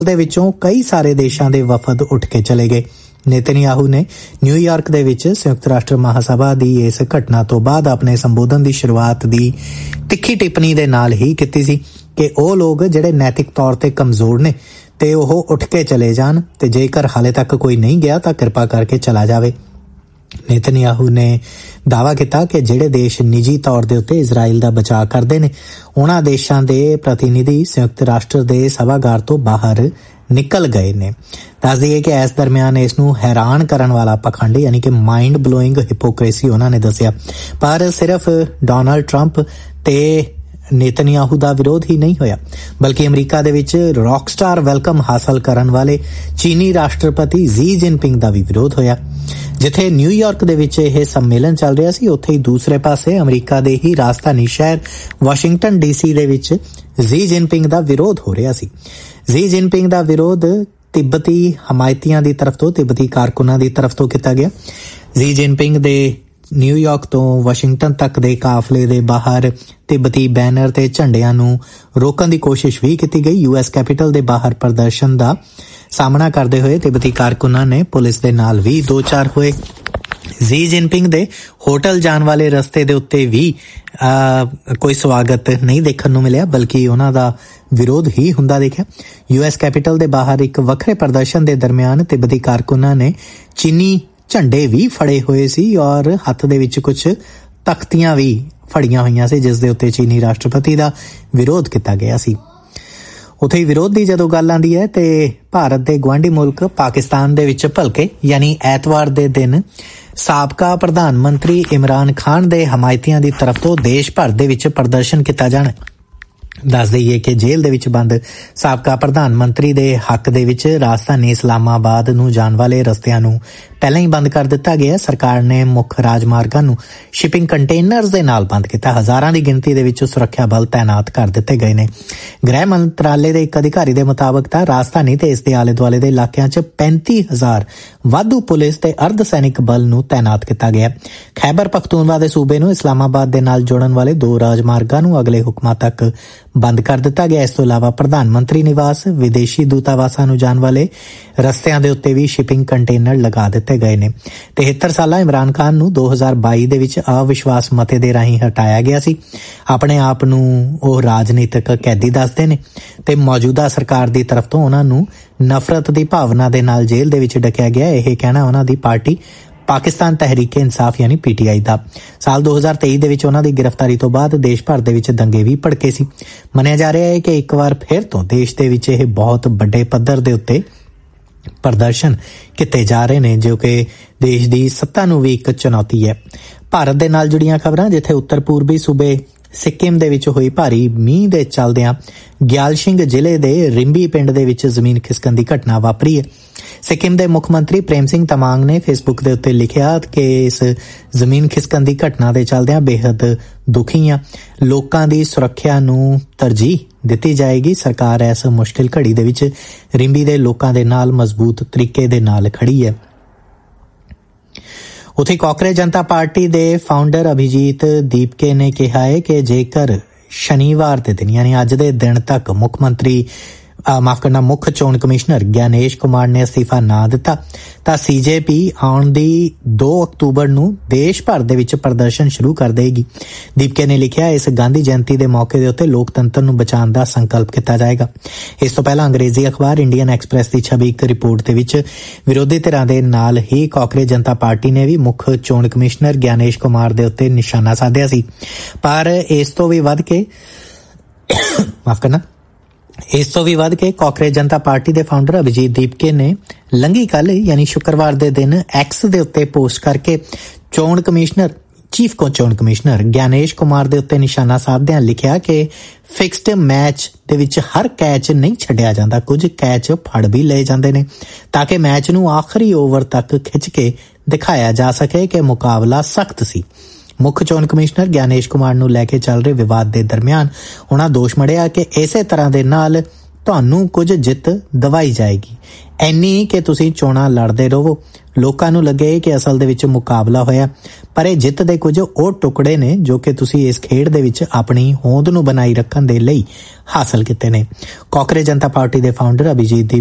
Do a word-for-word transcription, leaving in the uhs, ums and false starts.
ਦੇ ਵਿੱਚੋਂ ਕਈ ਸਾਰੇ ਦੇਸ਼ਾਂ ਦੇ ਵਫਦ ਉੱਠ ਕੇ ਚਲੇ ਗਏ। ਨੇਤਨਯਾਹੂ ਨੇ ਨਿਊਯਾਰਕ ਦੇ ਵਿੱਚ ਸੰਯੁਕਤ ਰਾਸ਼ਟਰ ਮਹਾਸਭਾ ਦੀ ਇਸ ਘਟਨਾ ਤੋਂ ਬਾਅਦ ਆਪਣੇ ਸੰਬੋਧਨ ਦੀ ਸ਼ੁਰੂਆਤ ਦੀ ਤਿੱਖੀ ਟਿੱਪਣੀ ਦੇ ਨਾਲ ਹੀ ਕੀਤੀ ਸੀ ਕਿ ਉਹ ਲੋਕ ਜਿਹੜੇ ਨੈਤਿਕ ਤੌਰ ਤੇ ਕਮਜ਼ੋਰ ਨੇ ਤੇ ਉਹ ਉੱਠ ਕੇ ਚਲੇ ਜਾਣ ਤੇ ਜੇਕਰ ਹਾਲੇ ਤੱਕ ਕੋਈ ਨਹੀਂ ਗਿਆ ਤਾਂ ਕਿਰਪਾ ਕਰਕੇ ਚਲਾ ਜਾਵੇ। ਨੇਤਨਯਾਹੂ ਨੇ ਦਾਅਵਾ ਕੀਤਾ ਕਿ ਜਿਹੜੇ ਦੇਸ਼ ਨਿੱਜੀ ਤੌਰ ਦੇ ਉੱਤੇ ਇਜ਼ਰਾਈਲ ਦਾ ਬਚਾਅ ਕਰਦੇ ਨੇ ਉਹਨਾਂ ਦੇਸ਼ਾਂ ਦੇ ਪ੍ਰਤੀਨਿਧੀ ਸੰਯੁਕਤ ਰਾਸ਼ਟਰ ਦੇ ਸਭਾਗਾਰ ਤੋਂ ਬਾਹਰ ਨਿਕਲ ਗਏ ਨੇ। ਦੱਸ ਦਈਏ ਕਿ ਇਸ ਦਰਮਿਆਨ ਇਸ ਨੂੰ ਹੈਰਾਨ ਕਰਨ ਵਾਲਾ ਪਖੰਡ ਯਾਨੀ ਕਿ ਮਾਈਂਡ ਬਲੋਇੰਗ ਹਿਪੋਕ੍ਰੇਸੀ ਉਹਨਾਂ ਨੇ ਦੱਸਿਆ। ਪਰ ਸਿਰਫ ਡੋਨਾਲਡ ਟਰੰਪ ਤੇ ਨੇਤਨਯਾਹੂ ਦਾ ਵਿਰੋਧ ਹੀ ਨਹੀਂ ਹੋਇਆ ਬਲਕਿ ਅਮਰੀਕਾ ਦੇ ਵਿੱਚ ਰੌਕ ਸਟਾਰ ਵੈਲਕਮ ਹਾਸਲ ਕਰਨ ਵਾਲੇ ਚੀਨੀ ਰਾਸ਼ਟਰਪਤੀ ਜੀ ਜਿਨਪਿੰਗ ਦਾ ਵੀ ਵਿਰੋਧ ਹੋਇਆ। ਜਿੱਥੇ ਨਿਊਯਾਰਕ ਦੇ ਵਿੱਚ ਇਹ ਸੰਮੇਲਨ ਚੱਲ ਰਿਹਾ ਸੀ ਉੱਥੇ ਹੀ ਦੂਸਰੇ ਪਾਸੇ ਅਮਰੀਕਾ ਦੇ ਹੀ ਰਾਜਧਾਨੀ ਸ਼ਹਿਰ ਵਾਸ਼ਿੰਗਟਨ ਡੀਸੀ ਦੇ ਵਿੱਚ ਜੀ ਜਿਨਪਿੰਗ ਦਾ ਵਿਰੋਧ ਹੋ ਰਿਹਾ ਸੀ। ਜੀ ਜਿਨਪਿੰਗ ਦਾ ਵਿਰੋਧ ਤਿੱਬਤੀ ਹਮਾਇਤੀਆਂ ਦੀ ਤਰਫ ਤੋਂ ਤਿੱਬਤੀ ਕਾਰਕੁਨਾਂ ਦੀ ਤਰਫ ਤੋਂ ਕੀਤਾ ਗਿਆ। ਜੀ ਜਿਨਪਿੰਗ ਦੇ ਨਿਊਯਾਰਕ ਤੋਂ ਵਾਸ਼ਿੰਗਟਨ ਤੱਕ ਦੇ ਕਾਫਲੇ ਦੇ ਬਾਹਰ ਤਿੱਬਤੀ ਬੈਨਰ ਤੇ ਝੰਡਿਆਂ ਨੂੰ ਰੋਕਣ ਦੀ ਕੋਸ਼ਿਸ਼ ਵੀ ਕੀਤੀ ਗਈ। ਯੂ ਐਸ ਕੈਪੀਟਲ ਦੇ ਬਾਹਰ ਪ੍ਰਦਰਸ਼ਨ ਦਾ ਸਾਹਮਣਾ ਕਰਦੇ ਹੋਏ ਤਿੱਬਤੀ ਕਾਰਕੁਨਾਂ ਨੇ ਪੁਲਿਸ ਦੇ ਨਾਲ ਵੀ ਦੋ ਚਾਰ ਹੋਏ। ਜੀ ਜਿਨਪਿੰਗ ਦੇ ਹੋਟਲ ਜਾਣ ਵਾਲੇ ਰਸਤੇ ਦੇ ਉੱਤੇ ਵੀ ਕੋਈ ਸਵਾਗਤ ਨਹੀਂ ਦੇਖਣ ਨੂੰ ਮਿਲਿਆ ਬਲਕਿ ਉਹਨਾਂ ਦਾ ਵਿਰੋਧ ਹੀ ਹੁੰਦਾ ਦੇਖਿਆ। ਯੂ ਐਸ ਕੈਪੀਟਲ ਦੇ ਬਾਹਰ ਇੱਕ ਵੱਖਰੇ ਪ੍ਰਦਰਸ਼ਨ ਦੇ ਦਰਮਿਆਨ ਤਿੱਬਤੀ ਕਾਰਕੁਨਾਂ ਨੇ ਚੀਨੀ ਝੰਡੇ ਵੀ ਫੜੇ ਹੋਏ ਸੀ ਔਰ ਹੱਥ ਦੇ ਵਿੱਚ ਕੁਝ ਤਖਤੀਆਂ ਵੀ ਫੜੀਆਂ ਹੋਈਆਂ ਸੀ ਜਿਸ ਦੇ ਉੱਤੇ ਚੀਨੀ ਰਾਸ਼ਟਰਪਤੀ ਦਾ ਵਿਰੋਧ ਕੀਤਾ ਗਿਆ ਸੀ। ਉੱਥੇ ਹੀ ਵਿਰੋਧ ਦੀ ਜਦੋਂ ਗੱਲ ਆਉਂਦੀ ਹੈ ਤੇ ਭਾਰਤ ਦੇ ਗੁਆਂਢੀ ਮੁਲਕ ਪਾਕਿਸਤਾਨ ਦੇ ਵਿੱਚ ਭਲਕੇ ਯਾਨੀ ਐਤਵਾਰ ਦੇ ਦਿਨ ਸਾਬਕਾ ਪ੍ਰਧਾਨ ਮੰਤਰੀ ਇਮਰਾਨ ਖਾਨ ਦੇ ਹਮਾਇਤੀਆਂ ਦੀ ਤਰਫ ਤੋਂ ਦੇਸ਼ ਭਰ ਦੇ ਵਿੱਚ ਪ੍ਰਦਰਸ਼ਨ ਕੀਤਾ ਜਾਣਾ। ਦੱਸ ਦਈਏ ਕਿ ਜੇਲ੍ਹ ਦੇ ਵਿੱਚ ਬੰਦ ਸਾਬਕਾ ਪ੍ਰਧਾਨ ਮੰਤਰੀ ਦੇ ਹੱਕ ਦੇ ਵਿੱਚ ਰਾਜਧਾਨੀ ਇਸਲਾਮਾਬਾਦ ਨੂੰ ਜਾਣ ਵਾਲੇ ਰਸਤਿਆਂ ਨੂੰ ਪਹਿਲਾਂ ਹੀ ਬੰਦ ਕਰ ਦਿੱਤਾ ਗਿਆ। ਸਰਕਾਰ ਨੇ ਮੁੱਖ ਰਾਜਮਾਰਗਾਂ ਨੂੰ ਸ਼ਿਪਿੰਗ ਕੰਟੇਨਰਸ ਦੇ ਨਾਲ ਬੰਦ ਕੀਤਾ। ਹਜ਼ਾਰਾਂ ਦੀ ਗਿਣਤੀ ਦੇ ਵਿੱਚ ਸੁਰੱਖਿਆ ਬਲ ਤਾਇਨਾਤ ਕਰ ਦਿੱਤੇ ਗਏ ਨੇ। ਗ੍ਰਹਿ ਮੰਤਰਾਲੇ ਦੇ ਇੱਕ ਅਧਿਕਾਰੀ ਦੇ ਮੁਤਾਬਕ ਤਾਂ ਰਾਜਧਾਨੀ ਤੇ ਇਸ ਦੇ ਆਲੇ ਦੁਆਲੇ ਦੇ ਇਲਾਕਿਆਂ 'ਚ ਪੈਂਤੀ ਹਜ਼ਾਰ ਵਾਧੂ ਪੁਲਿਸ ਤੇ ਅਰਧ ਸੈਨਿਕ ਬਲ ਨੂੰ ਤਾਇਨਾਤ ਕੀਤਾ ਗਿਆ। ਖੈਬਰ ਪਖਤੂਨਵਾ ਦੇ ਸੂਬੇ ਨੂੰ ਇਸਲਾਮਾਬਾਦ ਦੇ ਨਾਲ ਜੋੜਨ ਵਾਲੇ ਦੋ ਰਾਜਮਾਰਗਾਂ ਨੂੰ ਅਗਲੇ ਹੁਕਮਾਂ ਤੱਕ ਬੰਦ ਕਰ ਦਿੱਤਾ ਗਿਆ। ਇਸ ਤੋਂ ਇਲਾਵਾ ਪ੍ਰਧਾਨ ਮੰਤਰੀ ਨਿਵਾਸ ਵਿਦੇਸ਼ੀ ਦੂਤਾਵਾਸਾਂ ਨੂੰ ਜਾਣ ਵਾਲੇ ਰਸਤਿਆਂ ਦੇ ਉੱਤੇ ਵੀ ਸ਼ਿਪਿੰਗ ਕੰਟੇਨਰ ਲਗਾ ਦਿੱਤੇ ਗਏ ਨੇ। ਤਿਹੱਤਰ ਸਾਲਾ ਇਮਰਾਨ ਖਾਨ ਨੂੰ ਦੋ ਹਜ਼ਾਰ ਬਾਈ ਦੇ ਵਿੱਚ ਅਵਿਸ਼ਵਾਸ ਮਤੇ ਦੇ ਰਾਹੀਂ ਹਟਾਇਆ ਗਿਆ ਸੀ। ਆਪਣੇ ਆਪ ਨੂੰ ਉਹ ਰਾਜਨੀਤਿਕ ਕੈਦੀ ਦੱਸਦੇ ਨੇ ਤੇ ਮੌਜੂਦਾ ਸਰਕਾਰ ਦੀ ਤਰਫ ਤੋਂ ਉਹਨਾਂ ਨੂੰ ਨਫ਼ਰਤ ਦੀ ਭਾਵਨਾ ਦੇ ਨਾਲ ਜੇਲ੍ਹ ਦੇ ਵਿੱਚ ਡਕਿਆ ਗਿਆ। ਇਹ ਕਹਿਣਾ ਉਹਨਾਂ ਦੀ ਪਾਰਟੀ ਪਾਕਿਸਤਾਨ ਤਹਿਰੀਕ ਇਨਸਾਫ ਯਾਨੀ ਪੀ ਟੀ ਆਈ ਦਾ। ਸਾਲ ਦੋ ਹਜ਼ਾਰ ਤੇਈ ਦੇ ਵਿੱਚ ਉਹਨਾਂ ਦੀ ਗ੍ਰਿਫਤਾਰੀ ਤੋਂ ਬਾਅਦ ਦੇਸ਼ ਭਰ ਦੇ ਵਿੱਚ ਦੰਗੇ ਵੀ ਭੜਕੇ ਸੀ। ਮੰਨਿਆ ਜਾ ਰਿਹਾ ਹੈ ਕਿ ਇੱਕ ਵਾਰ ਫਿਰ ਤੋਂ ਦੇਸ਼ ਦੇ ਵਿੱਚ ਇਹ ਬਹੁਤ ਵੱਡੇ ਪੱਧਰ ਦੇ ਉੱਤੇ ਪ੍ਰਦਰਸ਼ਨ ਕੀਤੇ ਜਾ ਰਹੇ ਨੇ ਜੋ ਕਿ ਦੇਸ਼ ਦੀ ਸੱਤਾ ਨੂੰ ਵੀ ਇੱਕ ਚੁਣੌਤੀ ਹੈ। ਭਾਰਤ ਦੇ ਨਾਲ ਜੁੜੀਆਂ ਖਬਰਾਂ ਜਿੱਥੇ ਉੱਤਰ ਪੂਰਬੀ ਸੂਬੇ ਸਿੱਕਿਮ ਦੇ ਵਿੱਚ ਹੋਈ ਭਾਰੀ ਮੀਂਹ ਦੇ ਚੱਲਦਿਆਂ ਗਿਆਲਸ਼ਿੰਗ ਜ਼ਿਲ੍ਹੇ ਦੇ ਰਿੰਬੀ ਪਿੰਡ ਦੇ ਵਿੱਚ ਜ਼ਮੀਨ ਖਿਸਕਣ ਦੀ ਘਟਨਾ ਵਾਪਰੀ ਹੈ। ਸਿੱਕਿਮ ਦੇ ਮੁੱਖ ਮੰਤਰੀ ਪ੍ਰੇਮ ਸਿੰਘ ਤਮਾਂਗ ਨੇ ਫੇਸਬੁੱਕ ਦੇ ਉੱਤੇ ਲਿਖਿਆ ਕਿ ਇਸ ਜ਼ਮੀਨ ਖਿਸਕਣ ਦੀ ਘਟਨਾ ਦੇ ਚੱਲਦਿਆਂ ਬੇਹੱਦ ਦੁਖੀ ਆ। ਲੋਕਾਂ ਦੀ ਸੁਰੱਖਿਆ ਨੂੰ ਤਰਜੀਹ ਦਿੱਤੀ ਜਾਏਗੀ। ਸਰਕਾਰ ਇਸ ਮੁਸ਼ਕਿਲ ਘੜੀ ਦੇ ਵਿੱਚ ਰਿੰਬੀ ਦੇ ਲੋਕਾਂ ਦੇ ਨਾਲ ਮਜ਼ਬੂਤ ਤਰੀਕੇ ਦੇ ਨਾਲ ਖੜੀ ਹੈ। ਉੱਥੇ ਕਾਂਗਰਸ ਜਨਤਾ ਪਾਰਟੀ ਦੇ ਫਾਊਂਡਰ ਅਭਿਜੀਤ ਦੀਪਕੇ ਨੇ ਕਿਹਾ ਹੈ ਕਿ ਜੇਕਰ ਸ਼ਨੀਵਾਰ ਦੇ ਦਿਨ ਯਾਨੀ ਅੱਜ ਦੇ ਦਿਨ ਤੱਕ ਮੁੱਖ ਮੰਤਰੀ ਮਾਫ ਕਰਨਾ ਮੁੱਖ ਚੋਣ ਕਮਿਸ਼ਨਰ ਗਿਆਨੇਸ਼ ਕੁਮਾਰ ਨੇ ਅਸਤੀਫਾ ਨਾ ਦਿੱਤਾ ਤਾਂ ਸੀ ਜੇ ਪੀ ਆਉਣ ਦੀ ਦੋ ਅਕਤੂਬਰ ਨੂੰ ਦੇਸ਼ ਭਰ ਦੇ ਵਿੱਚ ਪ੍ਰਦਰਸ਼ਨ ਸ਼ੁਰੂ ਕਰ ਦੇਗੀ। ਦੀਪਕੇ ਨੇ ਲਿਖਿਆ ਇਸ ਗਾਂਧੀ ਜਯੰਤੀ ਦੇ ਮੌਕੇ ਦੇ ਉੱਤੇ ਲੋਕਤੰਤਰ ਨੂੰ ਬਚਾਉਣ ਦਾ ਸੰਕਲਪ ਕੀਤਾ ਜਾਏਗਾ। ਇਸ ਤੋਂ ਪਹਿਲਾਂ ਅੰਗਰੇਜ਼ੀ ਅਖਬਾਰ ਇੰਡੀਅਨ ਐਕਸਪ੍ਰੈਸ ਦੀ ਛਵੀ ਇੱਕ ਰਿਪੋਰਟ ਦੇ ਵਿੱਚ ਵਿਰੋਧੀ ਧਿਰਾਂ ਦੇ ਨਾਲ ਹੀ ਕਾਂਗਰਸ ਜਨਤਾ ਪਾਰਟੀ ਨੇ ਵੀ ਮੁੱਖ ਚੋਣ ਕਮਿਸ਼ਨਰ ਗਿਆਨੇਸ਼ ਕੁਮਾਰ ਦੇ ਉੱਤੇ ਨਿਸ਼ਾਨਾ ਸਾਧਿਆ ਸੀ। ਪਰ ਇਸ ਤੋਂ ਵੀ ਵੱਧ ਕੇ ਮਾਫ ਕਰਨਾ ਇਸ ਤੋਂ ਵੀ ਵੱਧ ਕੇ ਕਾਂਗਰਸ ਜਨਤਾ ਪਾਰਟੀ ਦੇ ਫਾਊਂਡਰ ਅਭਿਜੀਤ ਦੀਪਕੇ ਨੇ ਲੰਘੀ ਕੱਲ ਯਾਨੀ ਸ਼ੁੱਕਰਵਾਰ ਦੇ ਦਿਨ ਐਕਸ ਦੇ ਉੱਤੇ ਪੋਸਟ ਕਰਕੇ ਚੋਣ ਕਮਿਸ਼ਨਰ ਚੀਫ ਕੋ ਚੋਣ ਕਮਿਸ਼ਨਰ ਗਿਆਨੇਸ਼ ਕੁਮਾਰ ਦੇ ਉੱਤੇ ਨਿਸ਼ਾਨਾ ਸਾਧਦਿਆਂ ਲਿਖਿਆ ਕਿ ਫਿਕਸਡ ਮੈਚ ਦੇ ਵਿੱਚ ਹਰ ਕੈਚ ਨਹੀਂ ਛੱਡਿਆ ਜਾਂਦਾ, ਕੁਝ ਕੈਚ ਫੜ ਵੀ ਲਏ ਜਾਂਦੇ ਨੇ ਤਾਂ ਕਿ ਮੈਚ ਨੂੰ ਆਖਰੀ ਓਵਰ ਤੱਕ ਖਿੱਚ ਕੇ ਦਿਖਾਇਆ ਜਾ ਸਕੇ ਕਿ ਮੁਕਾਬਲਾ ਸਖਤ ਸੀ। ਮੁੱਖ ਚੋਣ ਕਮਿਸ਼ਨਰ ਗਿਆਨੇਸ਼ ਕੁਮਾਰ ਨੂੰ ਲੈ ਕੇ ਚੱਲ ਰਹੇ ਵਿਵਾਦ ਦੇ ਦਰਮਿਆਨ ਉਹਨਾਂ ਦੋਸ਼ ਮੜਿਆ ਕਿ ਇਸੇ ਤਰ੍ਹਾਂ ਦੇ ਨਾਲ ਤੁਹਾਨੂੰ ਕੁਝ ਜਿੱਤ ਦਵਾਈ ਜਾਏਗੀ, ਐਨੀ ਕਿ ਤੁਸੀਂ ਚੋਣਾਂ ਲੜਦੇ ਰਹੋ, ਲੋਕਾਂ ਨੂੰ ਲੱਗੇ ਕਿ ਅਸਲ ਦੇ ਵਿੱਚ ਮੁਕਾਬਲਾ ਹੋਇਆ। ਪਰ ਇਹ ਜਿੱਤ ਦੇ ਕੁਝ ਉਹ ਟੁਕੜੇ ਨੇ ਜੋ ਕਿ ਤੁਸੀਂ ਇਸ ਖੇਡ ਦੇ ਵਿੱਚ ਆਪਣੀ ਹੋਂਦ ਨੂੰ ਬਣਾਈ ਰੱਖਣ ਦੇ ਲਈ ਹਾਸਲ ਕੀਤੇ ਨੇ। ਕਾਂਗਰਸ ਜਨਤਾ ਪਾਰਟੀ ਦੇ ਫਾਊਂਡਰ ਅਭਿਜੀਤ ਦੀ